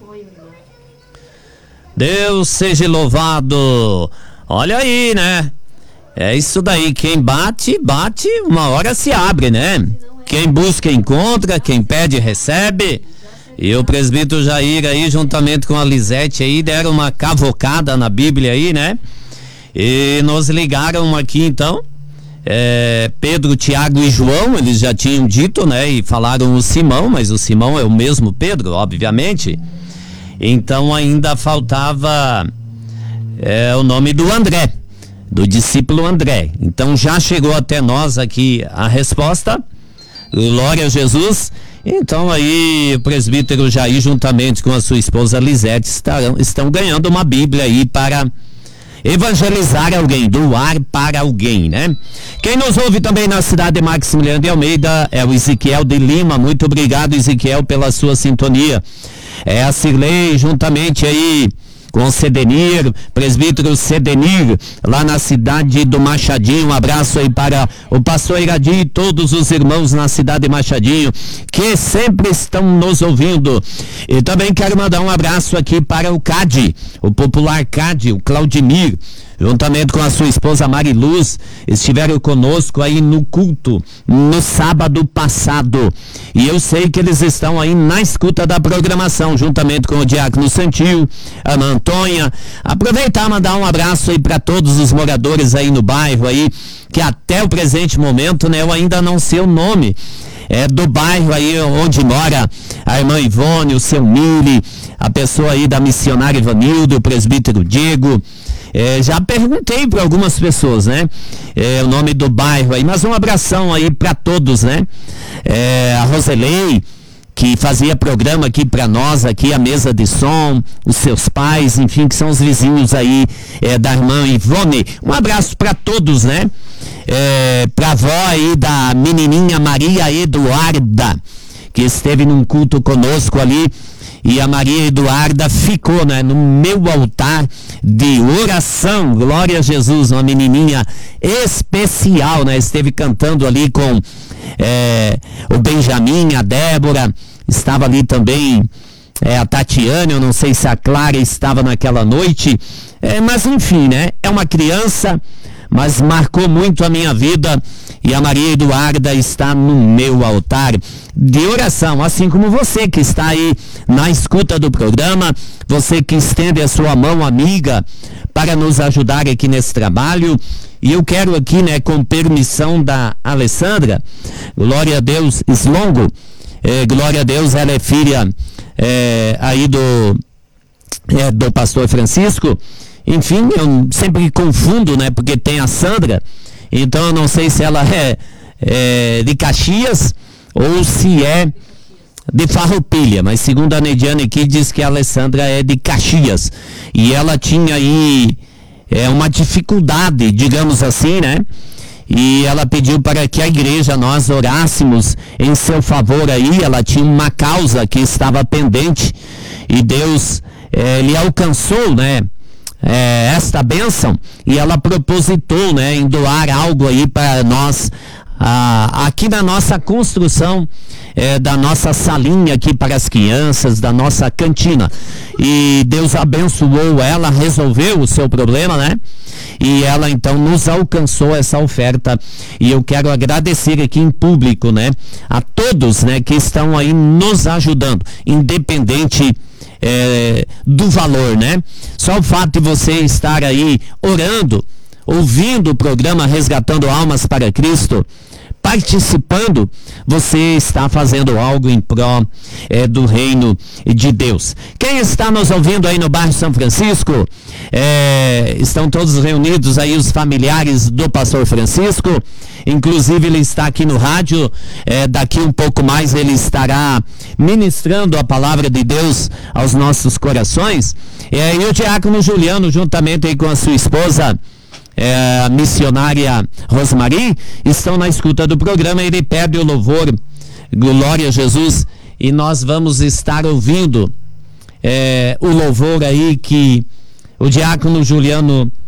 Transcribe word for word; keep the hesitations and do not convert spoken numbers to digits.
Deus seja louvado. Olha aí, né? É isso daí, quem bate, bate, uma hora se abre, né? Quem busca, encontra, quem pede, recebe. E o presbítero Jair aí, juntamente com a Lisete aí, deram uma cavocada na Bíblia aí, né? E nos ligaram aqui, então, é, Pedro, Tiago e João, eles já tinham dito, né? E falaram o Simão, mas o Simão é o mesmo Pedro, obviamente. Então ainda faltava é, o nome do André, do discípulo André. Então já chegou até nós aqui a resposta, glória a Jesus. Então aí o presbítero Jair, juntamente com a sua esposa Lisete, estarão, estão ganhando uma Bíblia aí para evangelizar alguém, doar para alguém, né? Quem nos ouve também na cidade de Maximiliano de Almeida é o Ezequiel de Lima. Muito obrigado, Ezequiel, pela sua sintonia. É a Cirlei, juntamente aí com o Cedenir, presbítero Cedenir, lá na cidade do Machadinho. Um abraço aí para o pastor Iradi e todos os irmãos na cidade de Machadinho, que sempre estão nos ouvindo. E também quero mandar um abraço aqui para o Cade, o popular Cade, o Claudimir, juntamente com a sua esposa Mariluz, estiveram conosco aí no culto no sábado passado, e eu sei que eles estão aí na escuta da programação, juntamente com o Diácono Santil, Ana Antônia. Aproveitar e mandar um abraço aí para todos os moradores aí no bairro aí, que até o presente momento, né, eu ainda não sei o nome é, do bairro aí onde mora a irmã Ivone, o seu Mili, a pessoa aí da missionária Ivanildo, o presbítero Diego. É, já perguntei para algumas pessoas, né? É, o nome do bairro aí, mas um abração aí para todos, né? É, a Roselei, que fazia programa aqui para nós, aqui a mesa de som, os seus pais, enfim, que são os vizinhos aí é, da irmã Ivone. Um abraço para todos, né? É, para a avó aí da menininha Maria Eduarda, que esteve num culto conosco ali. E a Maria Eduarda ficou, né, no meu altar de oração, glória a Jesus, uma menininha especial, né, esteve cantando ali com é, o Benjamin, a Débora, estava ali também é, a Tatiane, eu não sei se a Clara estava naquela noite, é, mas enfim, né, é uma criança, mas marcou muito a minha vida, e a Maria Eduarda está no meu altar de oração, assim como você que está aí na escuta do programa, você que estende a sua mão amiga para nos ajudar aqui nesse trabalho. E eu quero aqui, né, com permissão da Alessandra, glória a Deus, Slongo, é, glória a Deus, ela é filha é, aí do, é, do pastor Francisco. Enfim, eu sempre confundo, né, porque tem a Sandra, então eu não sei se ela é, é de Caxias ou se é de Farroupilha, mas segundo a Nediane aqui diz que a Alessandra é de Caxias, e ela tinha aí é, uma dificuldade, digamos assim, né? E ela pediu para que a igreja, nós orássemos em seu favor aí, ela tinha uma causa que estava pendente, e Deus é, lhe alcançou, né? É, esta bênção, e ela propositou, né, em doar algo aí para nós, ah, aqui na nossa construção é, da nossa salinha aqui para as crianças, da nossa cantina, e Deus abençoou ela, resolveu o seu problema, né, e ela então nos alcançou essa oferta, e eu quero agradecer aqui em público, né, a todos, né, que estão aí nos ajudando, independente É, do valor, né? Só o fato de você estar aí orando, ouvindo o programa Resgatando Almas para Cristo, participando, você está fazendo algo em pró é, do reino de Deus. Quem está nos ouvindo aí no bairro São Francisco, é, estão todos reunidos aí os familiares do pastor Francisco, inclusive ele está aqui no rádio, é, daqui um pouco mais ele estará ministrando a palavra de Deus aos nossos corações, é, e o diácono Juliano, juntamente aí com a sua esposa, É, a missionária Rosmarie, estão na escuta do programa. Ele pede o louvor, glória a Jesus, e nós vamos estar ouvindo é, o louvor aí que o diácono Juliano